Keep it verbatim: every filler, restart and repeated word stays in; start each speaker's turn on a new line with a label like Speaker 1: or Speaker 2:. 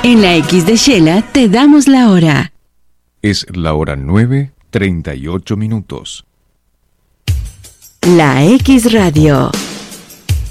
Speaker 1: En la X de Shela te damos la hora.
Speaker 2: Es la hora nueve, treinta y ocho minutos.
Speaker 1: La X Radio.